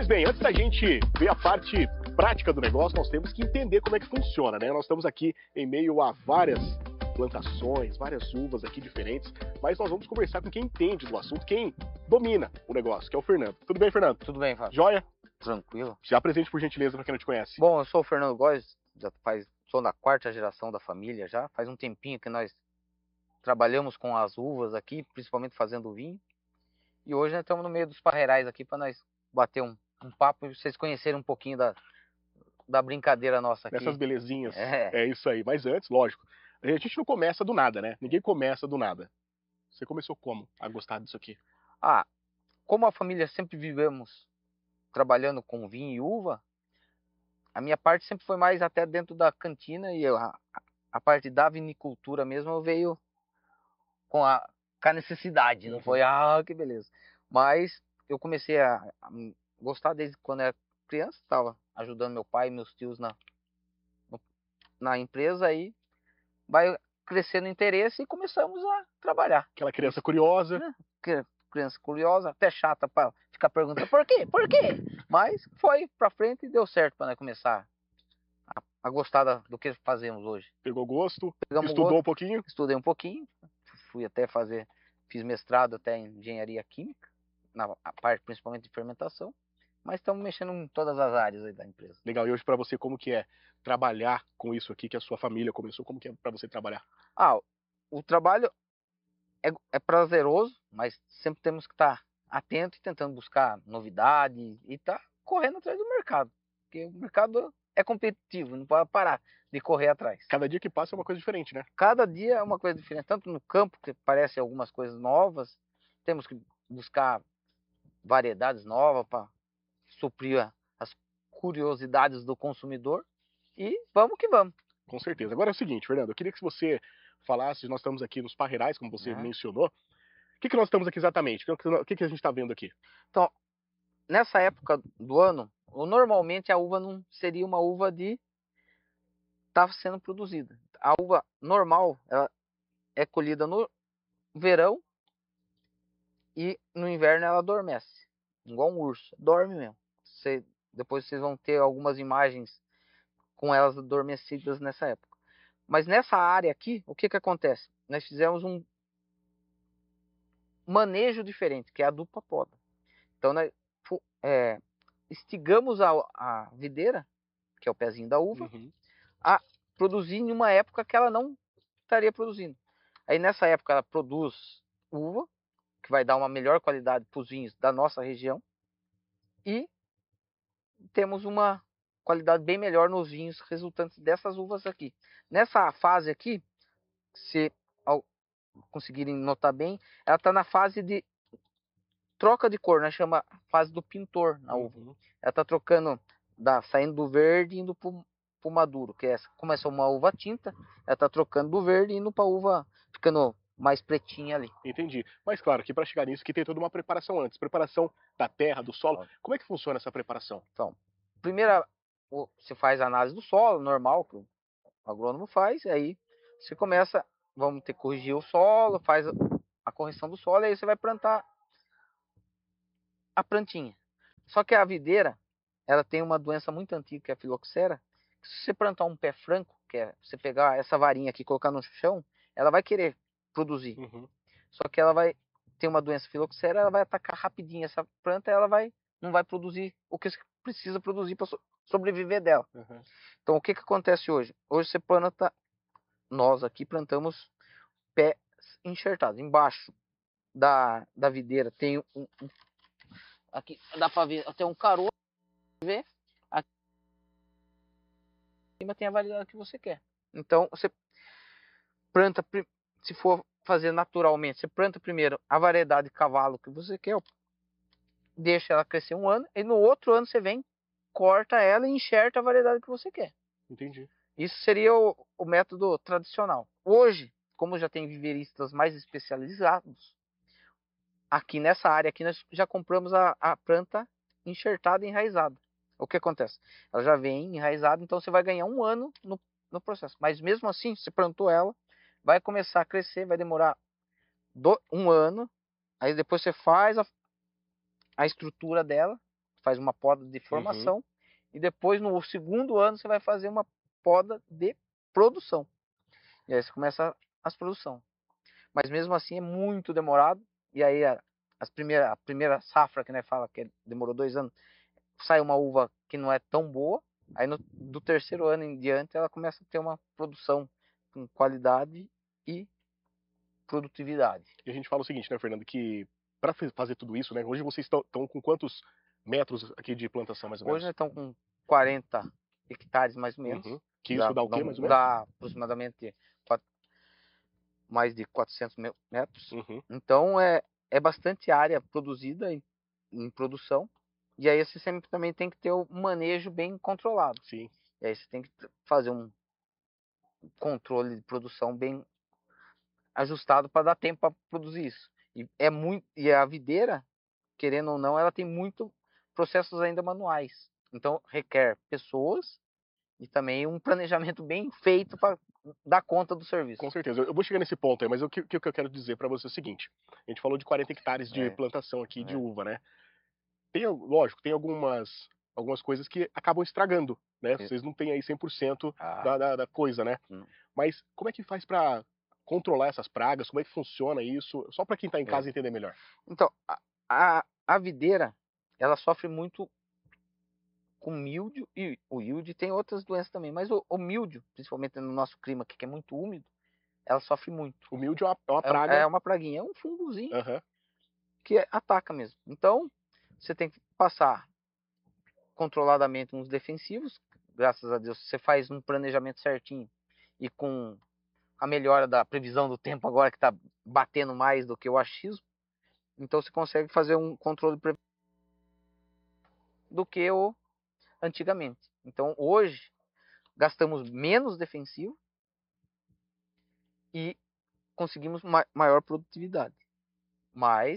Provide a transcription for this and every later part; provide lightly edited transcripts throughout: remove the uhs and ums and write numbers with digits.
Pois bem, antes da gente ver a parte prática do negócio, nós temos que entender como é que funciona, né? Nós estamos aqui em meio a várias plantações, várias uvas aqui diferentes, mas nós vamos conversar com quem entende do assunto, quem domina o negócio, que é o Fernando. Tudo bem, Fernando? Tudo bem, Fábio. Joia? Tranquilo. Já apresente por gentileza para quem não te conhece. Bom, eu sou o Fernando Góes, sou da quarta geração da família já. Faz um tempinho que nós trabalhamos com as uvas aqui, principalmente fazendo vinho. E hoje nós estamos no meio dos parreirais aqui para nós bater um papo e vocês conhecerem um pouquinho da brincadeira nossa aqui. Essas belezinhas. É isso aí. Mas antes, lógico, a gente não começa do nada, né? Ninguém começa do nada. Você começou como a gostar disso aqui? Como a família sempre vivemos trabalhando com vinho e uva, a minha parte sempre foi mais até dentro da cantina e a parte da vinicultura mesmo veio com a necessidade, não foi, que beleza. Mas eu comecei a gostar desde quando era criança, estava ajudando meu pai e meus tios na empresa, aí vai crescendo o interesse e começamos a trabalhar. Aquela criança curiosa. Criança curiosa, até chata para ficar perguntando por quê? Por quê? Mas foi para frente e deu certo para nós começar a gostar do que fazemos hoje. Pegou gosto, estudou um pouquinho? Estudei um pouquinho, fui até fiz mestrado até em engenharia química, na parte principalmente de fermentação, mas estamos mexendo em todas as áreas aí da empresa. Legal, e hoje para você como que é trabalhar com isso aqui que a sua família começou, como que é para você trabalhar? O trabalho é prazeroso, mas sempre temos que estar atento e tentando buscar novidade e estar correndo atrás do mercado, porque o mercado é competitivo, não pode parar de correr atrás. Cada dia que passa é uma coisa diferente, né? Cada dia é uma coisa diferente, tanto no campo, que parece algumas coisas novas, temos que buscar variedades novas para suprir as curiosidades do consumidor e vamos que vamos. Com certeza. Agora é o seguinte, Fernando, eu queria que você falasse, nós estamos aqui nos parreirais, como você mencionou, o que nós estamos aqui exatamente? O que a gente está vendo aqui? Então, nessa época do ano, normalmente a uva não seria uma uva de estar sendo produzida. A uva normal, ela é colhida no verão e no inverno ela adormece, igual um urso, dorme mesmo. Depois vocês vão ter algumas imagens com elas adormecidas nessa época. Mas nessa área aqui, o que acontece? Nós fizemos um manejo diferente, que é a dupla poda. Então nós instigamos a videira, que é o pezinho da uva, a produzir em uma época que ela não estaria produzindo. Aí nessa época ela produz uva, que vai dar uma melhor qualidade para os vinhos da nossa região, e temos uma qualidade bem melhor nos vinhos resultantes dessas uvas aqui. Nessa fase aqui, se conseguirem notar bem, ela está na fase de troca de cor, né? Chama fase do pintor na uva. Ela está trocando, saindo do verde e indo para o maduro, que começa uma uva tinta, ela está trocando do verde e indo para a uva ficando mais pretinha ali. Entendi. Mas claro que para chegar nisso que tem toda uma preparação antes, preparação da terra, do solo. Como é que funciona essa preparação? Então, primeiro você faz a análise do solo, normal, que o agrônomo faz, e aí você começa, vamos ter que corrigir o solo, faz a correção do solo, e aí você vai plantar a plantinha. Só que a videira, ela tem uma doença muito antiga, que é a filoxera, que se você plantar um pé franco, que é você pegar essa varinha aqui e colocar no chão, ela vai querer produzir. Só que ela vai ter uma doença filoxera, ela vai atacar rapidinho essa planta, ela não vai produzir o que precisa produzir para sobreviver dela. Então o que acontece hoje? Hoje você planta, nós aqui plantamos pés enxertados. Embaixo da videira tem aqui dá para ver até um caroço, ver aqui em cima tem a variedade que você quer. Então você planta, se for fazer naturalmente, você planta primeiro a variedade de cavalo que você quer, deixa ela crescer um ano, e no outro ano você vem, corta ela e enxerta a variedade que você quer. Entendi. Isso seria o método tradicional. Hoje, como já tem viveiristas mais especializados, aqui nessa área aqui nós já compramos a planta enxertada e enraizada. O que acontece? Ela já vem enraizada, então você vai ganhar um ano no processo. Mas mesmo assim, você plantou ela, vai começar a crescer, vai demorar um ano, aí depois você faz a estrutura dela, faz uma poda de formação e depois no segundo ano você vai fazer uma poda de produção. E aí você começa as produção. Mas mesmo assim é muito demorado. E aí a primeira safra que né, fala que demorou 2 anos, sai uma uva que não é tão boa. Aí do terceiro ano em diante ela começa a ter uma produção com qualidade e produtividade. E a gente fala o seguinte, né, Fernando, que para fazer tudo isso, né, hoje vocês estão com quantos metros aqui de plantação, mais ou Hoje menos? nós estamos com 40 hectares mais ou menos. Que isso dá o quê, mais ou menos? Dá aproximadamente mais de 400 metros. Então é bastante área produzida em produção. E aí você sempre também tem que ter o manejo bem controlado. Sim. E aí você tem que fazer um controle de produção bem ajustado para dar tempo para produzir isso. E a videira, querendo ou não, ela tem muito processos ainda manuais. Então requer pessoas e também um planejamento bem feito para dar conta do serviço. Com certeza. Eu vou chegar nesse ponto aí, mas o que eu quero dizer para você é o seguinte: a gente falou de 40 hectares de plantação aqui de uva, né? Lógico, tem algumas coisas que acabam estragando, né? Vocês não têm aí 100% da coisa, né? Mas como é que faz para controlar essas pragas? Como é que funciona isso? Só para quem está em casa entender melhor. Então, a videira, ela sofre muito com míldio, e o míldio tem outras doenças também, mas o míldio, principalmente no nosso clima aqui, que é muito úmido, ela sofre muito. O míldio é uma praga. É uma praguinha, é um fungozinho que ataca mesmo. Então, você tem que passar controladamente uns defensivos, graças a Deus, você faz um planejamento certinho e com a melhora da previsão do tempo agora que está batendo mais do que o achismo, então você consegue fazer um controle do que o antigamente. Então hoje gastamos menos defensivo e conseguimos maior produtividade. Mas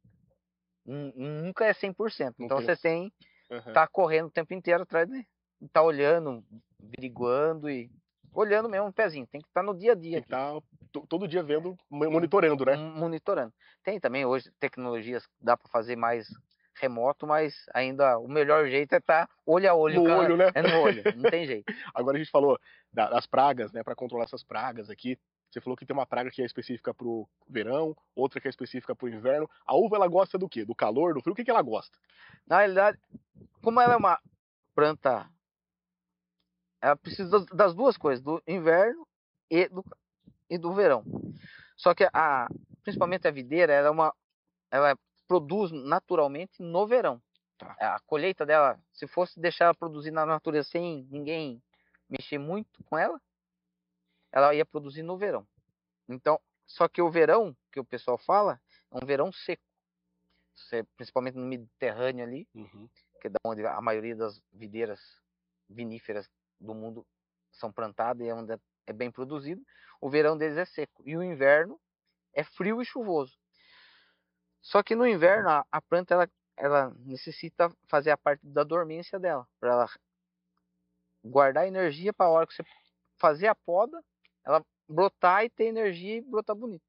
nunca é 100%. Então você tem tá correndo o tempo inteiro atrás de tá olhando, averiguando e olhando mesmo o pezinho. Tem que estar no dia a dia. Tem que estar todo dia vendo, monitorando, né? Monitorando. Tem também hoje tecnologias que dá para fazer mais remoto, mas ainda o melhor jeito é estar olho a olho. No olho, né? É no olho, não tem jeito. Agora a gente falou das pragas, né? Para controlar essas pragas aqui. Você falou que tem uma praga que é específica para o verão, outra que é específica para o inverno. A uva, ela gosta do quê? Do calor, do frio? O que ela gosta? Na realidade, como ela é uma planta, ela precisa das duas coisas, do inverno e do verão. Só que principalmente a videira, ela produz naturalmente no verão. A colheita dela, se fosse deixar ela produzir na natureza sem ninguém mexer muito com ela, ela ia produzir no verão. Então, só que o verão, que o pessoal fala, é um verão seco. Principalmente no Mediterrâneo ali, que é da onde a maioria das videiras viníferas do mundo são plantadas e é onde é bem produzido. O verão deles é seco e o inverno é frio e chuvoso. Só que no inverno a planta ela necessita fazer a parte da dormência dela, para ela guardar energia para a hora que você fazer a poda, ela brotar e ter energia e brotar bonito.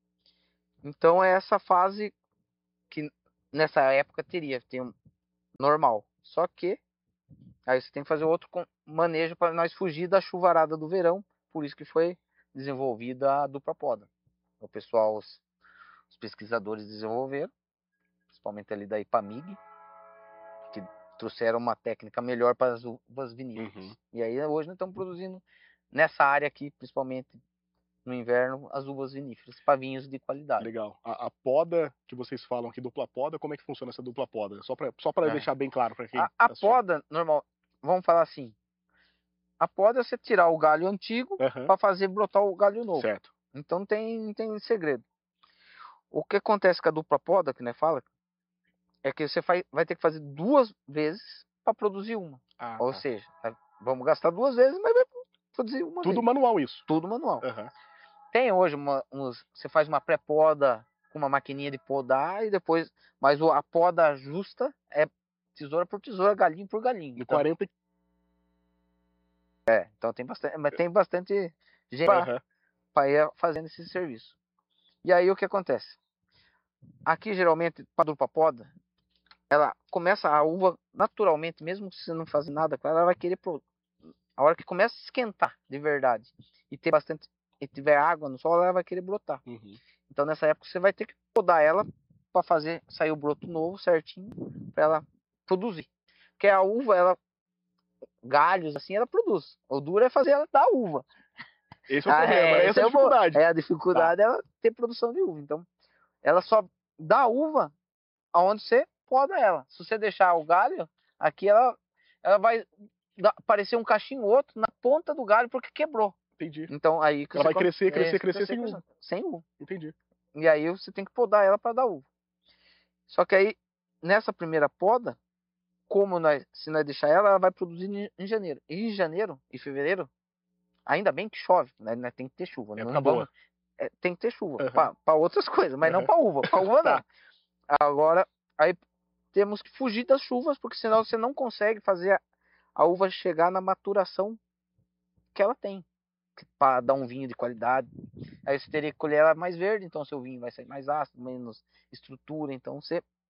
Então é essa fase que nessa época tem normal. Só que aí você tem que fazer outro manejo para nós fugir da chuvarada do verão, por isso que foi desenvolvida a dupla poda. O pessoal, os pesquisadores desenvolveram, principalmente ali da Ipamig, que trouxeram uma técnica melhor para as uvas viníferas. E aí hoje nós estamos produzindo nessa área aqui, principalmente no inverno, as uvas viníferas para vinhos de qualidade. Legal. A poda que vocês falam aqui, dupla poda, como é que funciona essa dupla poda? Só para deixar bem claro para quem a poda normal, vamos falar assim, a poda é você tirar o galho antigo para fazer brotar o galho novo. Certo. Então não tem segredo. O que acontece com a dupla poda, que né fala, é que você vai ter que fazer 2 vezes para produzir uma. Ou seja, vamos gastar 2 vezes, mas vai produzir uma Tudo vez. manual isso? Tudo manual. Tem hoje você faz uma pré-poda com uma maquininha de podar e depois, mas a poda justa é tesoura por tesoura, galinho por galinho. No 40. Então tem bastante, mas tem bastante gente para ir fazendo esse serviço. E aí o que acontece? Aqui geralmente para dupla poda, ela começa a uva naturalmente, mesmo se você não fazer nada com ela, ela vai querer a hora que começa a esquentar de verdade e ter bastante e tiver água no solo, ela vai querer brotar. Uhum. Então nessa época você vai ter que podar ela para fazer sair o broto novo certinho para ela produzir. Porque a uva, ela galhos assim, ela produz. O duro é fazer ela dar uva. Esse é o problema, né? Essa é a dificuldade. A dificuldade é ela ter produção de uva. Então ela só dá uva aonde você poda ela. Se você deixar o galho, aqui ela vai aparecer um cachinho outro na ponta do galho porque quebrou. Entendi. Então aí que Ela vai você crescer sem uva. sem uva. Entendi. E aí você tem que podar ela para dar uva. Só que aí nessa primeira poda, se nós deixar ela, ela vai produzir em janeiro. E em janeiro e fevereiro, ainda bem que chove, né? Nós tem que ter chuva. Época boa. Tem que ter chuva Uhum. para outras coisas, mas não para uva. Para uva não. Agora, aí temos que fugir das chuvas, porque senão você não consegue fazer a uva chegar na maturação que ela tem, para dar um vinho de qualidade. Aí você teria que colher ela mais verde, então seu vinho vai sair mais ácido, menos estrutura. Então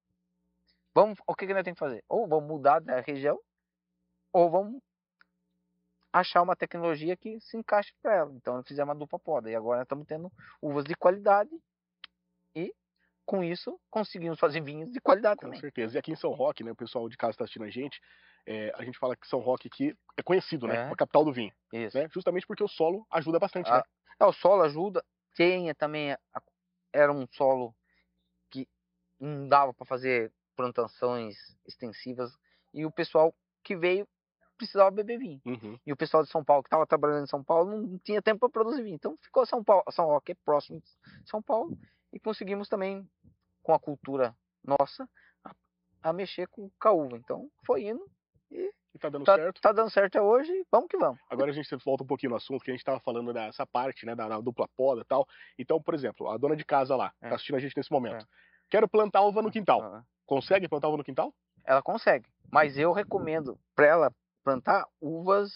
o que nós temos que fazer? Ou vamos mudar da região, ou vamos achar uma tecnologia que se encaixe para ela. Então nós fizemos uma dupla poda e agora nós estamos tendo uvas de qualidade e com isso conseguimos fazer vinhos de qualidade também. Com certeza. E aqui em São Roque, né, o pessoal de casa está assistindo a gente fala que São Roque aqui é conhecido, né, a capital do vinho. Isso. Né, justamente porque o solo ajuda bastante, né? O solo ajuda. Tem também, era um solo que não dava para fazer plantações extensivas e o pessoal que veio precisava beber vinho. Uhum. E o pessoal de São Paulo que estava trabalhando em São Paulo não tinha tempo para produzir vinho. Então ficou São Roque é próximo de São Paulo e conseguimos também com a cultura nossa a mexer com a uva. Então foi indo e tá dando certo. Tá dando certo até hoje, vamos que vamos. Agora a gente volta um pouquinho no assunto, que a gente estava falando dessa parte, né, da dupla poda e tal. Então, por exemplo, a dona de casa lá, tá assistindo a gente nesse momento. Quero plantar uva no quintal. Consegue plantar uva no quintal? Ela consegue, mas eu recomendo para ela plantar uvas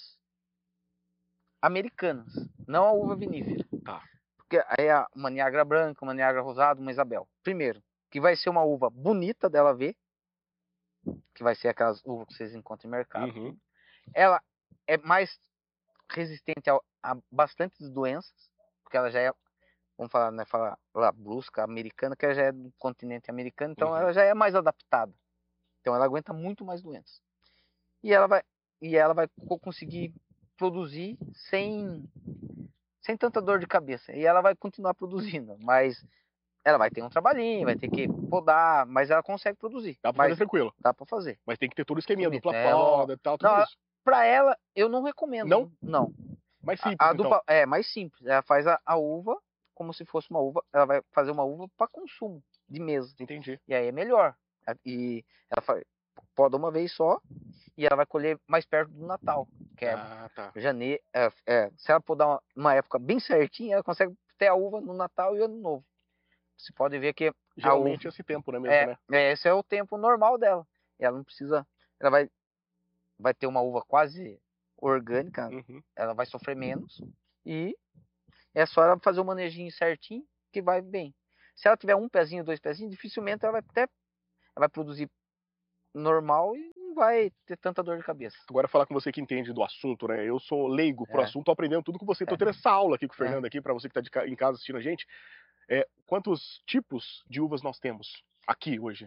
americanas, não a uva vinífera. Tá. Porque aí é uma Niagara branca, uma Niagara rosada, uma Isabel. Primeiro, que vai ser uma uva bonita dela ver, que vai ser aquelas uvas que vocês encontram em mercado. Uhum. Ela é mais resistente a bastantes doenças, porque ela já é, vamos falar, né, brusca americana, que ela já é do continente americano, então ela já é mais adaptada. Então ela aguenta muito mais doenças. E ela vai conseguir produzir sem tanta dor de cabeça. E ela vai continuar produzindo, mas ela vai ter um trabalhinho, vai ter que podar, mas ela consegue produzir. Dá pra fazer tranquilo. Dá pra fazer. Mas tem que ter todo o esqueminha, dupla poda e tal, tudo isso. Pra ela, eu não recomendo. Não. Mais simples, então. É, mais simples. Ela faz a uva como se fosse uma uva. Ela vai fazer uma uva para consumo de mesa. Entendi. E aí é melhor. E ela poda uma vez só e ela vai colher mais perto do Natal, que é janeiro. Se ela podar uma época bem certinha, ela consegue ter a uva no Natal e Ano Novo. Você pode ver que geralmente esse tempo, né, mesmo, né? Esse é o tempo normal dela. Ela não precisa, ela vai ter uma uva quase orgânica, ela vai sofrer menos e é só ela fazer o manejinho certinho que vai bem. Se ela tiver um pezinho, dois pezinhos, dificilmente ela vai produzir normal e não vai ter tanta dor de cabeça. Agora falar com você que entende do assunto, né? Eu sou leigo pro assunto, tô aprendendo tudo com você. Tô tendo essa aula aqui com o Fernando aqui, para você que tá em casa assistindo a gente. Quantos tipos de uvas nós temos aqui hoje?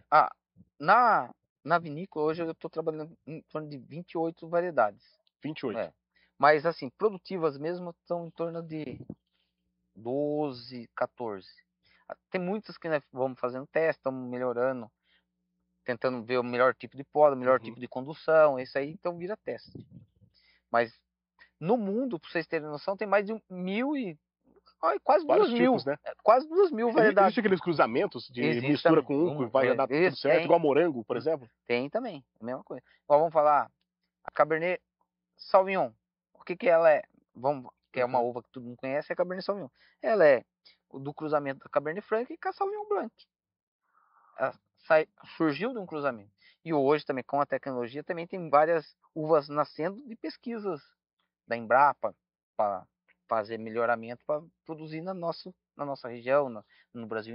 Na vinícola hoje eu estou trabalhando em torno de 28 variedades. 28. Mas assim, produtivas mesmo estão em torno de 12, 14. Tem muitas que nós vamos fazendo teste, estamos melhorando, tentando ver o melhor tipo de poda, o melhor tipo de condução, isso aí então vira teste. Mas no mundo, para vocês terem noção, tem mais de 1.000 e quase 2.000, né? Quase 2.000 variedades. Existem aqueles cruzamentos de mistura com uva, vai dar tudo certo, igual morango, por exemplo? Tem também, a mesma coisa. Agora vamos falar a Cabernet Sauvignon. O que ela é? Que é uma uva que todo mundo conhece, é a Cabernet Sauvignon. Ela é do cruzamento da Cabernet Franc com a Sauvignon Blanc. Ela surgiu de um cruzamento. E hoje também, com a tecnologia, também tem várias uvas nascendo de pesquisas da Embrapa para fazer melhoramento para produzir na nossa região, no Brasil inteiro.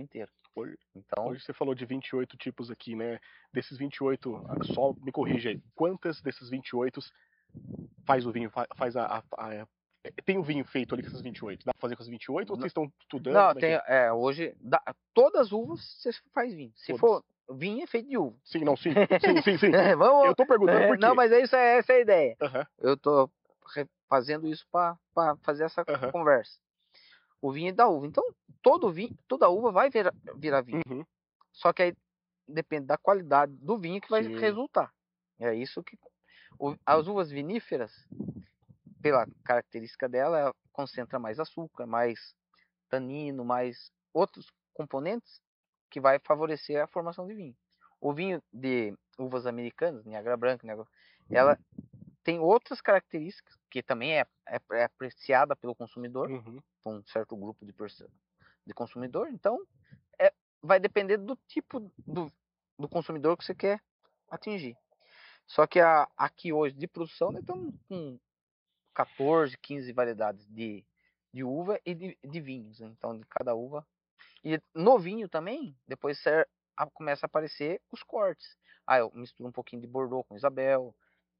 Hoje, Então, hoje você falou de 28 tipos aqui, né? Desses 28, só me corrija aí, quantas desses 28 faz o vinho, faz tem o vinho feito ali com esses 28? Dá pra fazer com esses 28 ou vocês estão estudando? não, Como é que tem, é? hoje, todas as uvas você faz vinho. Se Todas. for vinho, é feito de uva. Sim, não, sim. Sim. Vamos, Eu tô perguntando por quê. não, mas essa é a ideia. Aham, Eu tô fazendo isso para fazer essa aham. conversa. O vinho é da uva. Então, todo vinho, toda uva vai virar vinho. Uhum. Só que aí depende da qualidade do vinho que vai Sim. resultar. É isso que as uvas viníferas, pela característica dela, ela concentra mais açúcar, mais tanino, mais outros componentes que vai favorecer a formação de vinho. O vinho de uvas americanas, Niagara Branca, ela tem outras características que também é apreciada pelo consumidor, Uhum. por um certo grupo de consumidor. Então, vai depender do tipo do consumidor que você quer atingir. Só que aqui hoje de produção, nós estamos com 14, 15 variedades de uva e de vinhos. Né? Então, de cada uva. E no vinho também, depois começa a aparecer os cortes. Eu misturo um pouquinho de Bordeaux com Isabel,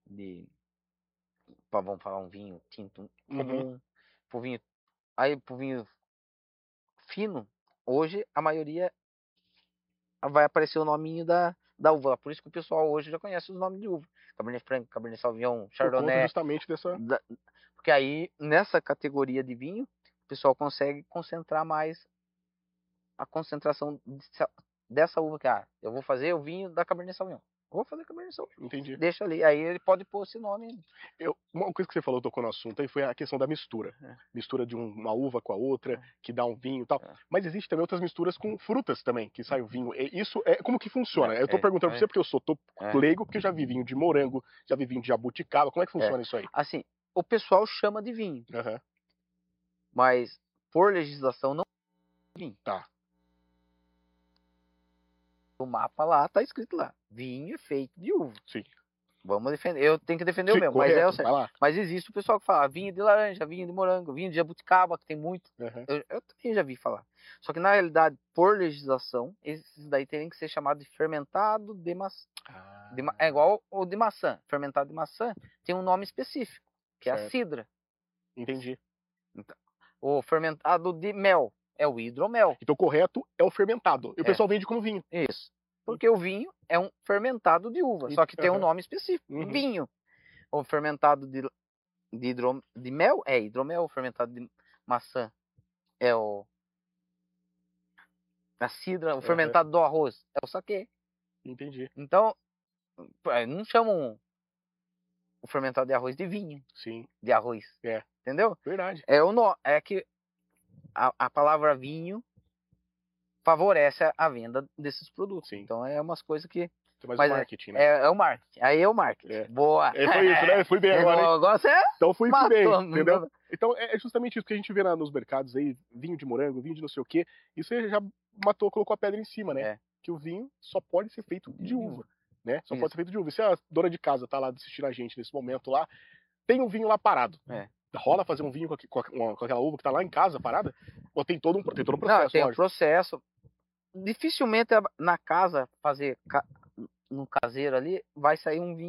vamos falar um vinho tinto Uhum. comum. Pro vinho fino, hoje a maioria vai aparecer o nominho da uva. Por isso que o pessoal hoje já conhece os nomes de uva. Cabernet Franc, Cabernet Sauvignon, Por conta Chardonnay. justamente dessa. Porque aí, nessa categoria de vinho, o pessoal consegue concentrar mais a concentração dessa uva que, eu vou fazer o vinho da Cabernet Sauvignon. Vou fazer Cabernet Sauvignon. Entendi. Deixa ali. Aí ele pode pôr esse nome. Uma coisa que você falou, tocou no assunto aí, foi a questão da mistura. Mistura de uma uva com a outra, que dá um vinho e tal. Mas existe também outras misturas com frutas também, que sai o vinho. Isso é como que funciona? Eu tô perguntando pra você porque eu sou leigo, porque eu já vi vinho de morango, já vi vinho de jabuticaba. Como é que funciona isso aí? Assim, o pessoal chama de vinho. Aham. Mas, por legislação, não é vinho. Tá. O mapa lá tá escrito lá. Vinho é feito de uva. Sim. Vamos defender. Eu tenho que defender o meu, correto, mas é o certo. vai lá. Mas existe o pessoal que fala vinho de laranja, vinho de morango, vinho de jabuticaba, que tem muito. Aham. Eu também já vi falar. Só que na realidade, por legislação, esses daí teriam que ser chamados de fermentado de maçã. É igual o de maçã. Fermentado de maçã tem um nome específico, que é a cidra. Entendi. Então, o fermentado de mel é o hidromel. Então o correto é o fermentado. E o pessoal vende como vinho. Isso. Porque o vinho é um fermentado de uva, só que tem um nome específico, vinho. O fermentado de mel é hidromel, o fermentado de maçã é a cidra, o fermentado do arroz é o saquê. Entendi. Então, não chamam o fermentado de arroz de vinho. Sim. De arroz. Entendeu? Verdade. É que a palavra vinho favorece a venda desses produtos. Sim. Então é umas coisas que. Mas o marketing, né? É o marketing. Aí é o marketing. Boa. Foi isso, né? Fui bem agora. Agora você então fui bem, entendeu? Não. Então é justamente isso que a gente vê nos mercados aí, vinho de morango, vinho de não sei o quê. Isso aí já colocou a pedra em cima, né? Que o vinho só pode ser feito de uva, né? Só pode ser feito de uva. E se a dona de casa tá lá assistindo a gente nesse momento lá, tem um vinho lá parado. Rola fazer um vinho com aquela uva que tá lá em casa parada? Ou tem todo um processo? Não, tem um processo. Dificilmente na casa fazer no caseiro ali vai sair um vinho